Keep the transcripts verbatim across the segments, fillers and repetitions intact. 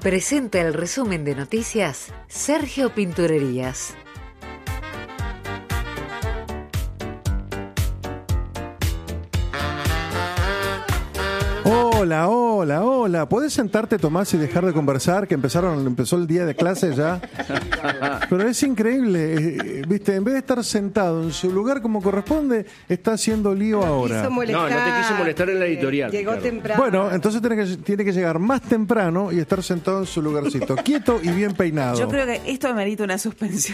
Presenta el resumen de noticias Sergio Pinturerías. Hola, hola, hola. ¿Podés sentarte, Tomás, y dejar de conversar? Que empezaron, empezó el día de clase ya. Pero es increíble, eh, viste, en vez de estar sentado en su lugar como corresponde, está haciendo lío ahora. No, no te quise molestar en la editorial. Llegó Ricardo. temprano. Bueno, entonces tiene que, tiene que llegar más temprano y estar sentado en su lugarcito, quieto y bien peinado. Yo creo que esto amerita una suspensión.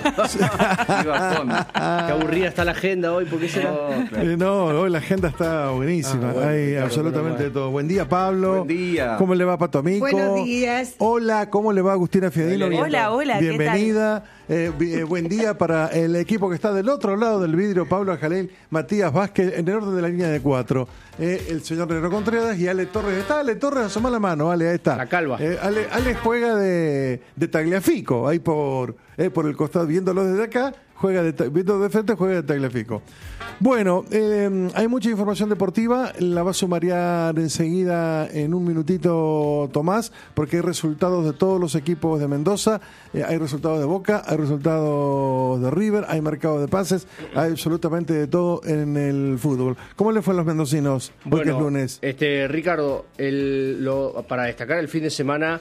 Qué aburrida está la agenda hoy, ¿por qué será? Oh, claro. eh, no, hoy la agenda está buenísima. Ah, bueno, Hay claro, absolutamente de todo. Buen día, Pablo. Buen día. ¿Cómo le va, Pato Amico? Buenos días. Hola, ¿cómo le va, Agustina Fiadino? Hola, hola, ¿qué tal? Bienvenida. Eh, eh, buen día para el equipo que está del otro lado del vidrio, Pablo Ajalel, Matías Vázquez, en el orden de la línea de cuatro. Eh, el señor Nero Contreras y Ale Torres. ¿Está Ale Torres? Asoma la mano, Ale, ahí está. La calva. Eh, Ale, Ale juega de, de Tagliafico, ahí por, eh, por el costado, viéndolo desde acá. Juega de, viendo de frente, juega de Tagliafico. Bueno, eh, hay mucha información deportiva, la va a sumariar enseguida en un minutito Tomás, porque hay resultados de todos los equipos de Mendoza, eh, hay resultados de Boca, hay resultados de River, hay mercado de pases, hay absolutamente de todo en el fútbol. ¿Cómo le fue a los mendocinos hoy Bueno, que es lunes? Este, Ricardo, el, lo, para destacar el fin de semana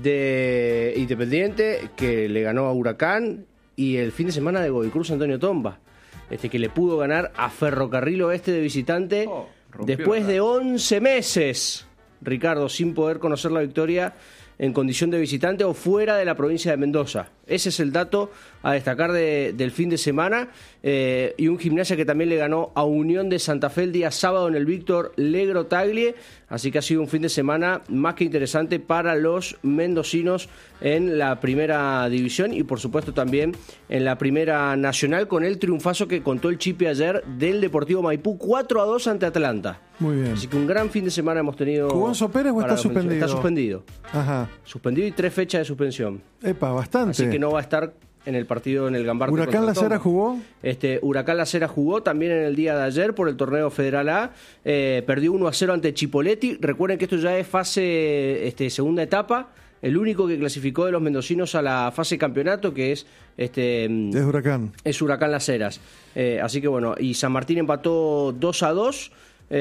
de Independiente, que le ganó a Huracán, y el fin de semana de Godoy Cruz Antonio Tomba, este que le pudo ganar a Ferrocarril Oeste de visitante oh, después de once meses, Ricardo, sin poder conocer la victoria en condición de visitante o fuera de la provincia de Mendoza. Ese es el dato a destacar de, del fin de semana. Eh, y un Gimnasia que también le ganó a Unión de Santa Fe el día sábado en el Víctor Legro Taglie. Así que ha sido un fin de semana más que interesante para los mendocinos en la primera división y por supuesto también en la primera nacional, con el triunfazo que contó el Chipi ayer del Deportivo Maipú cuatro a dos ante Atlanta. Muy bien. Así que un gran fin de semana hemos tenido. ¿Jugó Enzo Pérez o está suspendido? Está suspendido. Ajá. Suspendido y tres fechas de suspensión. Epa, bastante. Así que no va a estar en el partido en el Gambarte. ¿Huracán La Cera jugó? Este, Huracán La Cera jugó también en el día de ayer por el torneo Federal A. Eh, perdió uno a cero ante Chipoleti. Recuerden que esto ya es fase, este, segunda etapa. El único que clasificó de los mendocinos a la fase campeonato, que es este es Huracán. Es Huracán Las Heras. Eh, así que bueno, y San Martín empató dos a dos.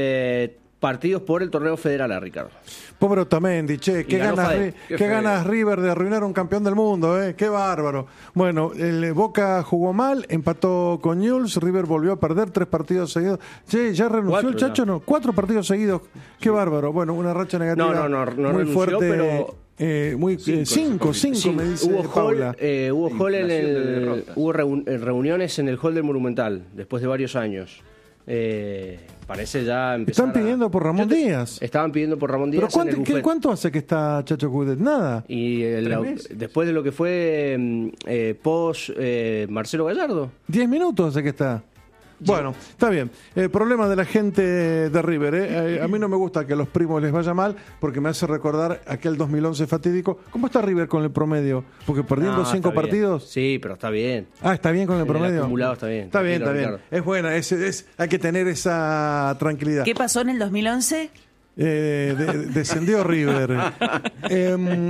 Eh, partidos por el torneo Federal A, Ricardo. Pobre Otamendi, che, qué ganas, qué, qué ganas River de arruinar un campeón del mundo, eh, qué bárbaro. Bueno, el Boca jugó mal, empató con Newell's, River volvió a perder tres partidos seguidos. Che, ya renunció Cuatro, el Chacho, no. no, cuatro partidos seguidos, qué bárbaro. Bueno, una racha negativa no, no, no, no muy renunció, fuerte. Pero... Eh, muy cinco, eh, cinco, cinco, cinco, me dice hubo Paula. Hall, eh, hubo hall en el, hubo reun, reuniones en el hall del Monumental después de varios años. Eh, parece ya empezar. Están pidiendo a... por Ramón Díaz. Estaban pidiendo por Ramón Díaz. ¿Pero cuánto, en el ¿qué, ¿cuánto hace que está Chacho Coudet? Nada. Y el, después de lo que fue eh, post eh, Marcelo Gallardo. Diez minutos hace que está. Bueno, está bien. El problema de la gente de River, ¿eh? A mí no me gusta que a los primos les vaya mal porque me hace recordar aquel dos mil once fatídico. ¿Cómo está River con el promedio? Porque perdiendo no, cinco partidos. Sí, pero está bien. Ah, está bien con el promedio. El acumulado está bien. Está bien, está bien. Ricardo. Es buena, es, es, hay que tener esa tranquilidad. ¿Qué pasó en el dos mil once? Eh, de, descendió River. eh, no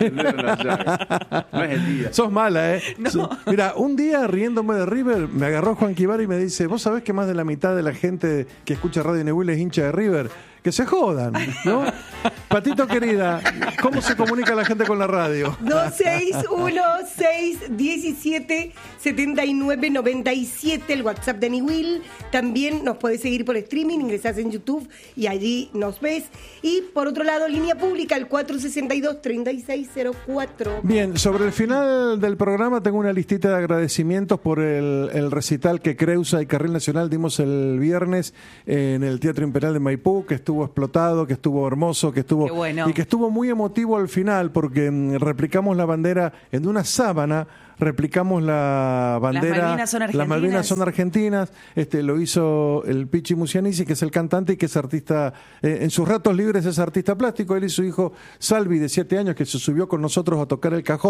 es el día. Sos mala, ¿eh? No. So, mira, un día riéndome de River, me agarró Juan Quibar y me dice: ¿vos sabés que más de la mitad de la gente que escucha Radio Nebulla es hincha de River? Que se jodan, ¿no? Patito querida, ¿cómo se comunica la gente con la radio? dos seis uno seis uno siete siete nueve nueve siete, el WhatsApp de Niwil. También nos podés seguir por streaming, ingresás en YouTube y allí nos ves. Y por otro lado, línea pública, el cuatro sesenta y dos, treinta y seis cero cuatro. Bien, sobre el final del programa tengo una listita de agradecimientos por el, el recital que Creusa y Carril Nacional dimos el viernes en el Teatro Imperial de Maipú, que estuvo explotado, que estuvo hermoso, que estuvo bueno. y que estuvo muy emotivo al final porque mm, replicamos la bandera en una sábana, replicamos la bandera. Las Malvinas son argentinas. Las Malvinas son argentinas. Este, lo hizo el Pichi Musianici, que es el cantante y que es artista, eh, en sus ratos libres es artista plástico. Él y su hijo Salvi, de siete años, que se subió con nosotros a tocar el cajón.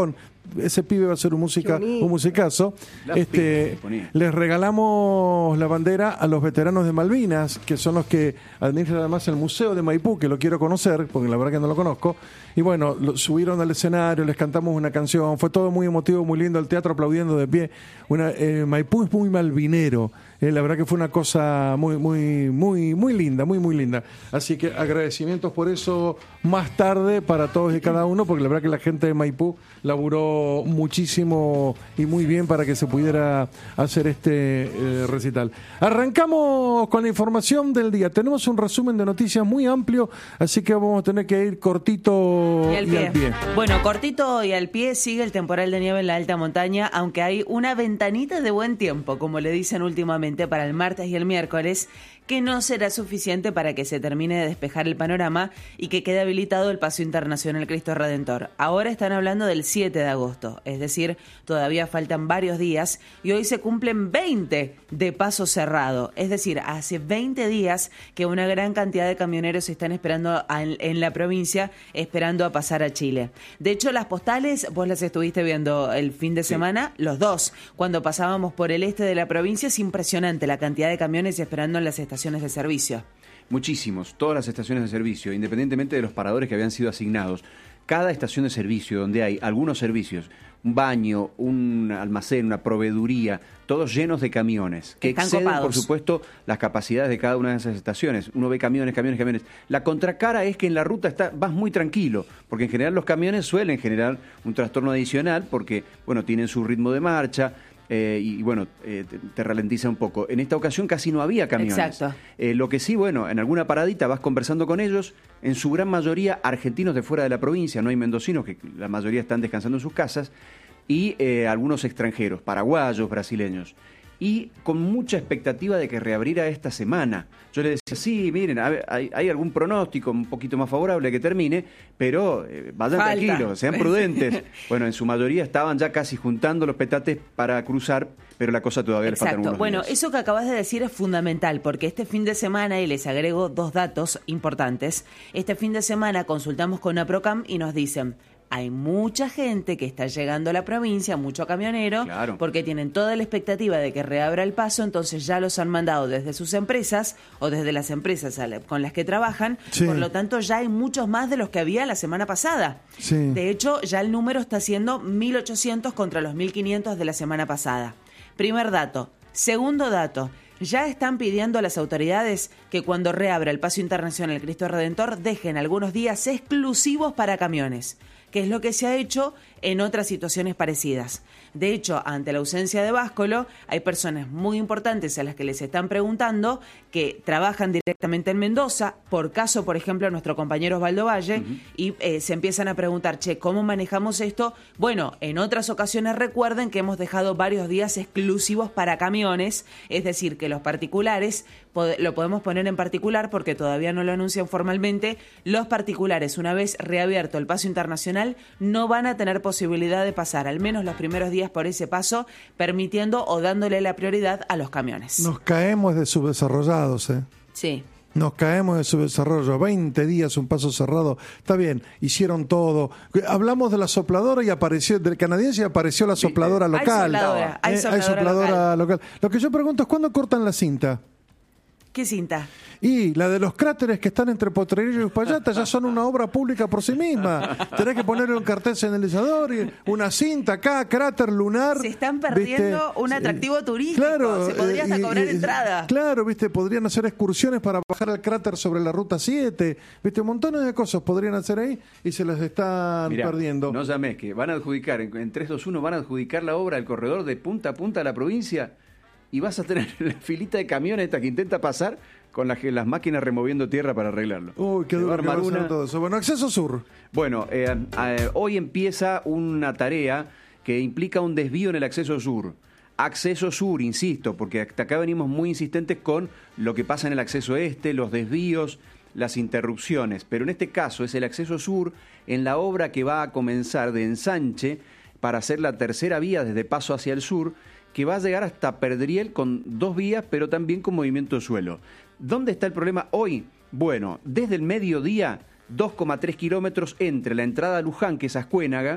ese pibe va a hacer un, música, Qué bonito. un musicazo. Las Este, pibas, les regalamos la bandera a los veteranos de Malvinas, que son los que administran además el Museo de Maipú, que lo quiero conocer, porque la verdad que no lo conozco. Y bueno, lo, subieron al escenario, les cantamos una canción, fue todo muy emotivo, muy lindo, el teatro aplaudiendo de pie. Una, eh, Maipú es muy malvinero, eh, la verdad que fue una cosa muy, muy, muy, muy linda, muy, muy linda. Así que agradecimientos por eso más tarde para todos y cada uno, porque la verdad que la gente de Maipú laburó muchísimo y muy bien para que se pudiera hacer este eh, recital. Arrancamos con la información del día. Tenemos un resumen de noticias muy amplio, así que vamos a tener que ir cortito Y al, y pie. al pie. Bueno, cortito y al pie sigue el temporal de nieve en la alta montaña, aunque hay una ventanita de buen tiempo, como le dicen últimamente, para el martes y el miércoles, que no será suficiente para que se termine de despejar el panorama y que quede habilitado el Paso Internacional Cristo Redentor. Ahora están hablando del siete de agosto, es decir, todavía faltan varios días y hoy se cumplen veinte de paso cerrado, es decir, hace veinte días que una gran cantidad de camioneros están esperando a, en la provincia, esperando a pasar a Chile. De hecho, las postales, vos las estuviste viendo el fin de semana, sí. Los dos, cuando pasábamos por el este de la provincia, es impresionante la cantidad de camiones esperando en las estaciones de servicio. Muchísimos, todas las estaciones de servicio, independientemente de los paradores que habían sido asignados. Cada estación de servicio donde hay algunos servicios, un baño, un almacén, una proveeduría, todos llenos de camiones, que Están exceden, copados. por supuesto, las capacidades de cada una de esas estaciones. Uno ve camiones, camiones, camiones. La contracara es que en la ruta está, vas muy tranquilo, porque en general los camiones suelen generar un trastorno adicional, porque, bueno, tienen su ritmo de marcha, Eh, y, y bueno, eh, te, te ralentiza un poco. En esta ocasión casi no había camiones. Exacto. Eh, lo que sí, bueno, en alguna paradita vas conversando con ellos, en su gran mayoría argentinos de fuera de la provincia, no hay mendocinos, que la mayoría están descansando en sus casas, y eh, algunos extranjeros, paraguayos, brasileños. Y con mucha expectativa de que reabriera esta semana. Yo les decía, sí, miren, hay, hay algún pronóstico un poquito más favorable que termine, pero eh, vayan Falta. tranquilos, sean prudentes. Bueno, en su mayoría estaban ya casi juntando los petates para cruzar, pero la cosa todavía le faltan Exacto. unos Bueno, días. eso que acabas de decir es fundamental, porque este fin de semana, y les agrego dos datos importantes, este fin de semana consultamos con APROCAM y nos dicen, hay mucha gente que está llegando a la provincia, mucho camionero, Claro. porque tienen toda la expectativa de que reabra el paso, entonces ya los han mandado desde sus empresas o desde las empresas a la- con las que trabajan, Sí. por lo tanto ya hay muchos más de los que había la semana pasada. Sí. De hecho, ya el número está siendo mil ochocientos contra los mil quinientos de la semana pasada. Primer dato. Segundo dato. Ya están pidiendo a las autoridades que cuando reabra el Paso Internacional Cristo Redentor dejen algunos días exclusivos para camiones, que es lo que se ha hecho en otras situaciones parecidas. De hecho, ante la ausencia de Báscolo, hay personas muy importantes a las que les están preguntando que trabajan directamente en Mendoza, por caso, por ejemplo, a nuestro compañero Osvaldo Valle, uh-huh. y eh, se empiezan a preguntar, che, ¿cómo manejamos esto? Bueno, en otras ocasiones recuerden que hemos dejado varios días exclusivos para camiones, es decir, que los particulares, pod- lo podemos poner en particular porque todavía no lo anuncian formalmente, los particulares, una vez reabierto el Paso Internacional, no van a tener posibilidad de pasar al menos los primeros días por ese paso, permitiendo o dándole la prioridad a los camiones. Nos caemos de subdesarrollados, ¿eh? Sí. Nos caemos de subdesarrollo. veinte días, un paso cerrado. Está bien, hicieron todo. Hablamos de la sopladora y apareció, del canadiense y apareció la sopladora local. Hay sopladora, hay Eh, sopladora, sopladora local. Lo que yo pregunto es, ¿cuándo cortan la cinta? ¿Qué cinta? Y la de los cráteres que están entre Potrerillo y Uspallata ya son una obra pública por sí misma. Tenés que ponerle un cartel señalizador y una cinta acá, cráter lunar. Se están perdiendo ¿viste? un atractivo turístico. Claro, Se podría hasta eh, cobrar y- entrada. Claro, viste, podrían hacer excursiones para bajar al cráter sobre la ruta siete. Viste, un montón de cosas podrían hacer ahí y se las están Mirá, perdiendo. no llames, que van a adjudicar, en, en tres dos uno van a adjudicar la obra del corredor de punta a punta a la provincia y vas a tener la filita de camiones esta que intenta pasar con las, las máquinas removiendo tierra para arreglarlo. Uy, qué Se va a duro que va a armar ser una- todo eso. Bueno, acceso sur. Bueno, eh, eh, hoy empieza una tarea que implica un desvío en el acceso sur. Acceso sur, insisto, porque hasta acá venimos muy insistentes con lo que pasa en el acceso este, los desvíos, las interrupciones. Pero en este caso es el acceso sur en la obra que va a comenzar de ensanche para hacer la tercera vía desde Paso hacia el sur, que va a llegar hasta Perdriel con dos vías, pero también con movimiento de suelo. ¿Dónde está el problema hoy? Bueno, desde el mediodía, dos coma tres kilómetros entre la entrada a Luján, que es Ascuénaga,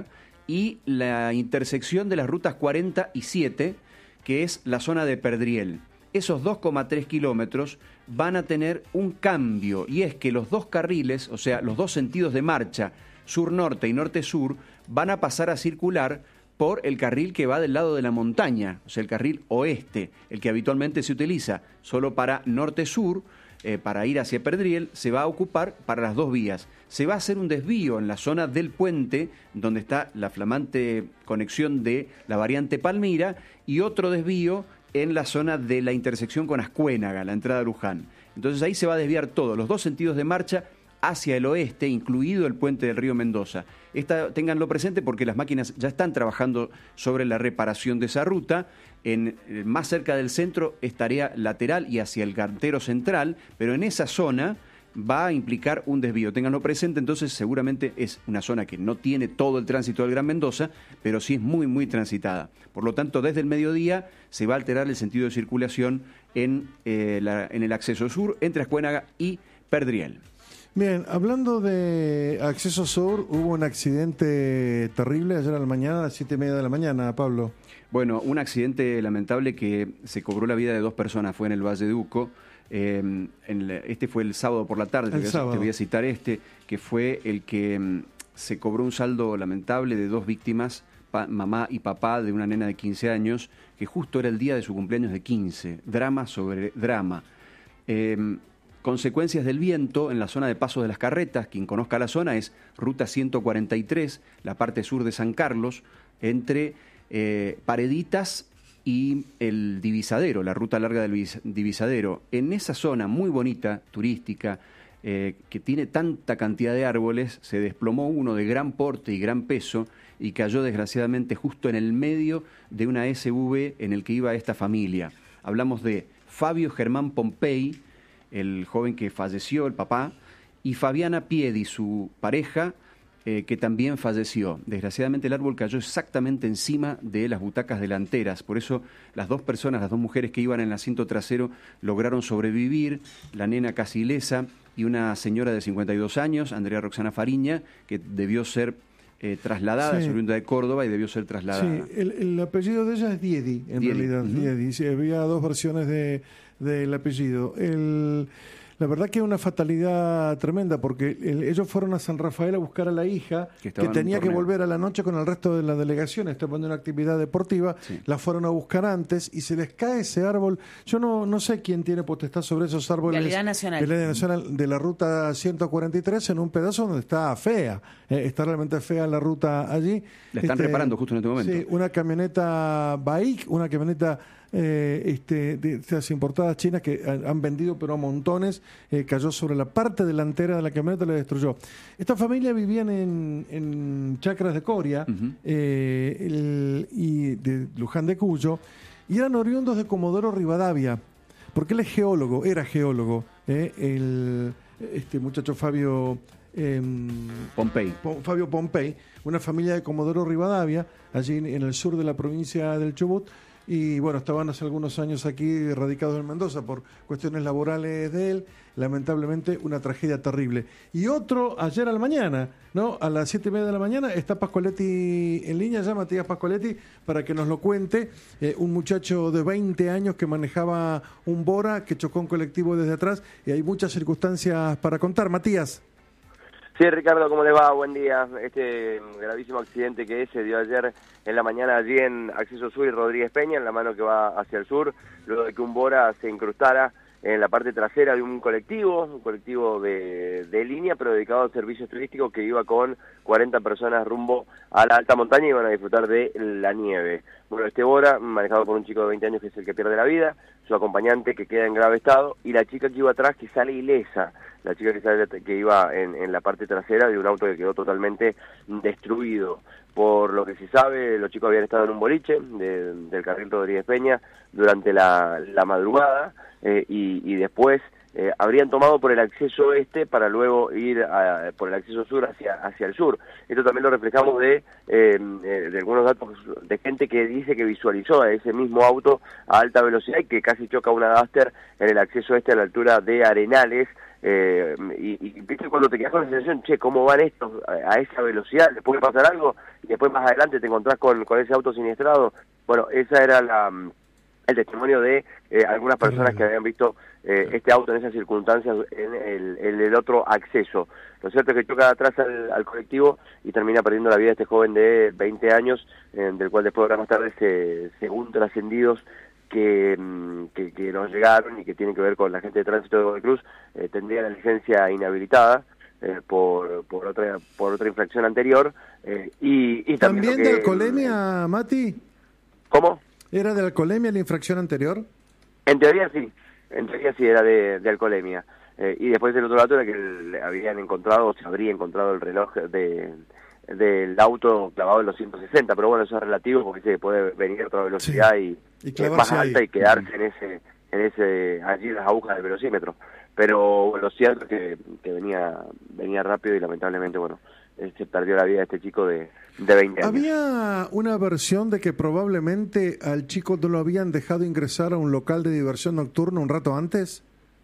y la intersección de las rutas cuarenta y siete, que es la zona de Perdriel. Esos dos coma tres kilómetros van a tener un cambio, y es que los dos carriles, o sea, los dos sentidos de marcha, sur-norte y norte-sur, van a pasar a circular por el carril que va del lado de la montaña, o sea, el carril oeste, el que habitualmente se utiliza solo para norte-sur, eh, para ir hacia Perdriel, se va a ocupar para las dos vías. Se va a hacer un desvío en la zona del puente, donde está la flamante conexión de la variante Palmira, y otro desvío en la zona de la intersección con Ascuénaga, la entrada a Luján. Entonces ahí se va a desviar todo, los dos sentidos de marcha hacia el oeste, incluido el puente del río Mendoza. Esta, ténganlo presente porque las máquinas ya están trabajando sobre la reparación de esa ruta. En, más cerca del centro es tarea lateral y hacia el cantero central, pero en esa zona va a implicar un desvío. Ténganlo presente, entonces seguramente es una zona que no tiene todo el tránsito del Gran Mendoza, pero sí es muy, muy transitada. Por lo tanto, desde el mediodía se va a alterar el sentido de circulación en, eh, la, en el acceso sur entre Ascuénaga y Perdriel. Bien, hablando de acceso sur, hubo un accidente terrible ayer a la mañana, a las siete y media de la mañana, Pablo. Bueno, un accidente lamentable que se cobró la vida de dos personas, fue en el Valle de Uco. Eh, en el, este fue el sábado por la tarde, te voy, a, te voy a citar este, que fue el que um, se cobró un saldo lamentable de dos víctimas, pa, mamá y papá de una nena de quince años, que justo era el día de su cumpleaños de quince. Drama sobre drama. Eh, Consecuencias del viento en la zona de Pasos de las Carretas. Quien conozca la zona es ruta ciento cuarenta y tres, la parte sur de San Carlos, entre eh, Pareditas y el Divisadero, la ruta larga del Divisadero. En esa zona muy bonita, turística, eh, que tiene tanta cantidad de árboles, se desplomó uno de gran porte y gran peso y cayó desgraciadamente justo en el medio de una S U V en el que iba esta familia. Hablamos de Fabio Germán Pompey, el joven que falleció, el papá, y Fabiana Piedi, su pareja, eh, que también falleció. Desgraciadamente el árbol cayó exactamente encima de las butacas delanteras, por eso las dos personas, las dos mujeres que iban en el asiento trasero lograron sobrevivir, la nena casi ilesa, y una señora de cincuenta y dos años, Andrea Roxana Fariña, que debió ser eh, trasladada, sí. Es oriunda de Córdoba y debió ser trasladada. Sí, el, el apellido de ella es Diedi, en Diedi. realidad. Uh-huh. Diedi. Sí, había dos versiones de del apellido. El, la verdad que es una fatalidad tremenda porque el, ellos fueron a San Rafael a buscar a la hija que, que tenía que volver a la noche con el resto de la delegación, estaban en una actividad deportiva, sí. La fueron a buscar antes y se les cae ese árbol. Yo no no sé quién tiene potestad sobre esos árboles. Realidad Nacional. Realidad Nacional de la ruta ciento cuarenta y tres en un pedazo donde está fea, eh, está realmente fea la ruta allí. La están este, reparando justo en este momento. Sí, una camioneta Baik, una camioneta Eh, este, de estas importadas chinas que han, han vendido pero a montones, eh, cayó sobre la parte delantera de la camioneta y la destruyó. Esta familia vivían en, en Chacras de Coria, uh-huh. eh, el, y de Luján de Cuyo, y eran oriundos de Comodoro Rivadavia, porque él es geólogo, era geólogo, eh, el, este muchacho Fabio eh, Pompey. Fabio Pompey, una familia de Comodoro Rivadavia, allí en, en el sur de la provincia del Chubut. Y bueno, estaban hace algunos años aquí radicados en Mendoza por cuestiones laborales de él. Lamentablemente, una tragedia terrible. Y otro ayer a la mañana, ¿no? A las siete y media de la mañana está Pascoletti en línea, ya Matías Pascoletti, para que nos lo cuente. Eh, un muchacho de veinte años que manejaba un Bora, que chocó un colectivo desde atrás. Y hay muchas circunstancias para contar. Matías. Sí, Ricardo, ¿cómo le va? Buen día. Este gravísimo accidente que se dio ayer en la mañana allí en Acceso Sur y Rodríguez Peña, en la mano que va hacia el sur, luego de que un Bora se incrustara en la parte trasera de un colectivo, un colectivo de, de línea, pero dedicado a servicios turísticos, que iba con cuarenta personas rumbo a la alta montaña y iban a disfrutar de la nieve. Bueno, este Bora, manejado por un chico de veinte años que es el que pierde la vida, su acompañante que queda en grave estado, y la chica que iba atrás que sale ilesa, la chica que, sale, que iba en, en la parte trasera de un auto que quedó totalmente destruido. Por lo que se sabe, los chicos habían estado en un boliche de, del carril Rodríguez Peña durante la, la madrugada, eh, y, y después eh, habrían tomado por el acceso este para luego ir a, por el acceso sur hacia hacia el sur. Esto también lo reflejamos de, eh, de algunos datos de gente que dice que visualizó a ese mismo auto a alta velocidad y que casi choca una Duster en el acceso este a la altura de Arenales. Eh, y, y viste cuando te quedas con la sensación, che, ¿cómo van estos a, a esa velocidad? ¿Les puede pasar algo? después más adelante te encontrás con, con ese auto siniestrado. Bueno, esa era la, el testimonio de eh, algunas personas que habían visto eh, este auto en esas circunstancias en el, en el otro acceso. Lo cierto es que choca atrás al, al colectivo y termina perdiendo la vida este joven de veinte años, eh, del cual después, horas más tarde, se, según trascendidos que, que, que nos llegaron y que tienen que ver con la gente de tránsito de Godoy Cruz, eh, tendría la licencia inhabilitada eh, por, por, otra, por otra infracción anterior. Eh, y, y también, ¿También que, de alcoholemia, Mati? ¿Cómo? ¿Era de alcoholemia la infracción anterior? En teoría sí, en teoría sí era de, de alcoholemia. Eh, y después el otro dato era que le habían encontrado, o se habría encontrado el reloj de del auto clavado en los ciento sesenta, pero bueno, eso es relativo porque se puede venir a otra velocidad sí. y, y es más ahí. alta y quedarse en ese, en ese, allí las agujas del velocímetro. Pero bueno, lo cierto es que, que venía, venía rápido y lamentablemente, bueno, se perdió la vida este chico de, de veinte años. Había una versión de que probablemente al chico no lo habían dejado ingresar a un local de diversión nocturna un rato antes.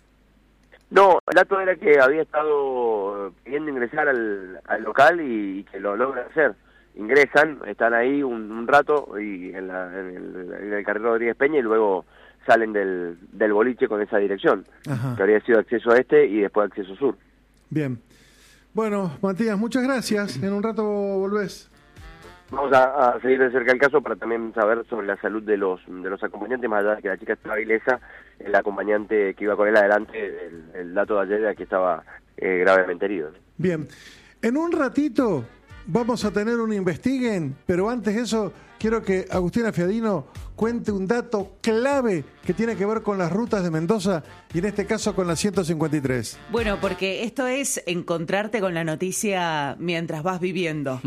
No, el dato era que había estado pidiendo ingresar al, al local y, y que lo logran hacer. Ingresan, están ahí un, un rato y en, la, en, el, en el carril Rodríguez Peña y luego salen del, del boliche con esa dirección. Ajá. Que habría sido acceso a este y después acceso sur. Bien. Bueno, Matías, muchas gracias. En un rato volvés. Vamos a, a seguir de cerca el caso para también saber sobre la salud de los de los acompañantes, más allá de que la chica estaba ilesa, el acompañante que iba con él adelante, el, el dato de ayer era que estaba eh, gravemente herido. Bien, en un ratito vamos a tener un investiguen, pero antes de eso quiero que Agustina Fiadino cuente un dato clave que tiene que ver con las rutas de Mendoza y en este caso con la ciento cincuenta y tres. Bueno, porque esto es encontrarte con la noticia mientras vas viviendo.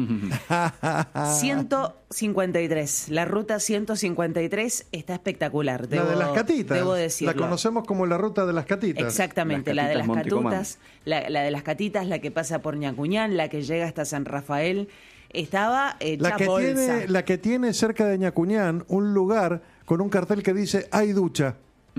ciento cincuenta y tres, la ruta ciento cincuenta y tres está espectacular. Debo, la de las catitas, debo decirlo. La conocemos como la ruta de las catitas. Exactamente, la de las catutas, la, la de las catitas, la que pasa por Ñacuñán, la que llega hasta San Rafael. Estaba hecha la que bolsa. Tiene, la que tiene cerca de Ñacuñán un lugar con un cartel que dice hay ducha.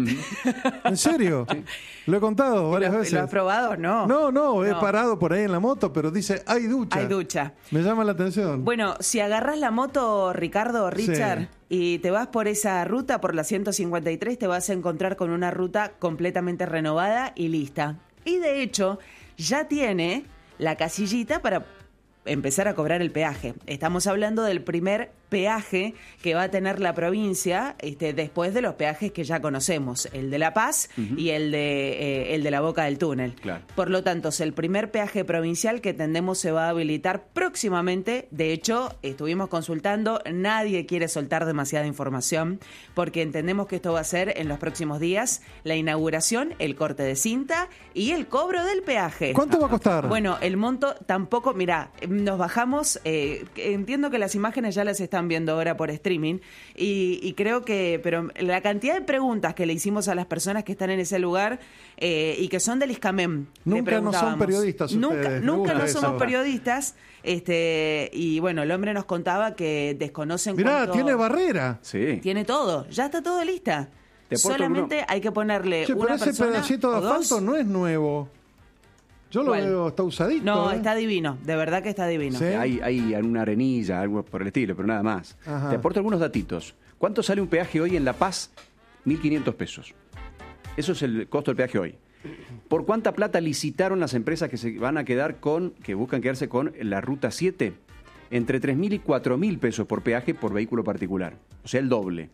¿En serio? Sí. Lo he contado varias ¿Lo, veces. ¿Lo has probado? No. No, no, he no. parado por ahí en la moto, pero dice hay ducha. Hay ducha. Me llama la atención. Bueno, si agarras la moto, Ricardo, Richard, sí. y te vas por esa ruta, por la ciento cincuenta y tres, te vas a encontrar con una ruta completamente renovada y lista. Y de hecho, ya tiene la casillita para empezar a cobrar el peaje. Estamos hablando del primer peaje que va a tener la provincia este, después de los peajes que ya conocemos, el de La Paz uh-huh. y el de eh, el de la Boca del Túnel. Claro. Por lo tanto, es el primer peaje provincial que entendemos se va a habilitar próximamente. De hecho, estuvimos consultando, nadie quiere soltar demasiada información porque entendemos que esto va a ser en los próximos días la inauguración, el corte de cinta y el cobro del peaje. ¿Cuánto va a costar? Bueno, el monto tampoco, mirá, nos bajamos, eh, entiendo que las imágenes ya las están viendo ahora por streaming y, y creo que, pero la cantidad de preguntas que le hicimos a las personas que están en ese lugar eh, y que son del ISCAMEM. Nunca no son periodistas Nunca, ustedes. nunca no eso. somos periodistas. Este, y bueno, el hombre nos contaba que desconocen Mirá, cuánto... tiene barrera. Sí. Tiene todo, ya está todo lista. Solamente uno. hay que ponerle Che, una pero ese persona pedacito de o dos. asfalto no es nuevo. Yo lo ¿Cuál? veo, está usadito. No, ¿eh? está divino, de verdad que está divino. ¿Sí? Hay, hay alguna arenilla, algo por el estilo, pero nada más. Ajá. Te aporto algunos datitos. ¿Cuánto sale un peaje hoy en La Paz? mil quinientos pesos. Eso es el costo del peaje hoy. ¿Por cuánta plata licitaron las empresas que se van a quedar con, que buscan quedarse con la Ruta siete? Entre tres mil y cuatro mil pesos por peaje por vehículo particular. O sea, el doble.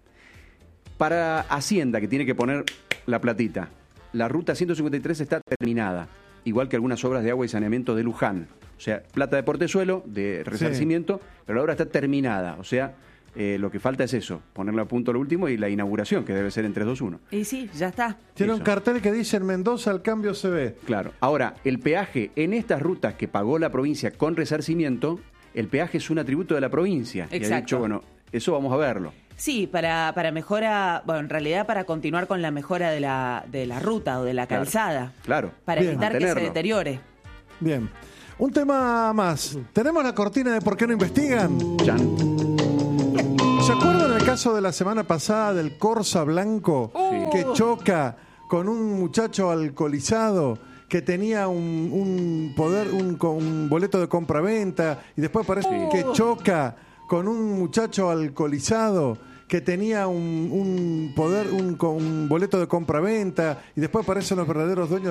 Para Hacienda, que tiene que poner la platita, la Ruta ciento cincuenta y tres está terminada, igual que algunas obras de agua y saneamiento de Luján. O sea, plata de portezuelo, de resarcimiento, sí. pero la obra está terminada. O sea, eh, lo que falta es eso, ponerle a punto lo último y la inauguración, que debe ser en tres, dos, uno. Y sí, ya está. Tiene eso. Un cartel que dice en Mendoza el cambio se ve. Claro. Ahora, el peaje en estas rutas que pagó la provincia con resarcimiento, el peaje es un atributo de la provincia. Exacto. Y ha dicho, bueno, eso vamos a verlo. Sí, para, para mejora, bueno, en realidad para continuar con la mejora de la, de la ruta o de la calzada. Claro. Para Bien. evitar Mantenerlo. que se deteriore. Bien. Un tema más. ¿Tenemos la cortina de por qué no investigan? Chan. ¿Se acuerdan el caso de la semana pasada del Corsa blanco Sí. que choca con un muchacho alcoholizado que tenía un, un poder, un, un boleto de compra-venta, y después parece Sí. que choca con un muchacho alcoholizado que tenía un, un poder, un, un boleto de compra-venta, y después aparecen los verdaderos dueños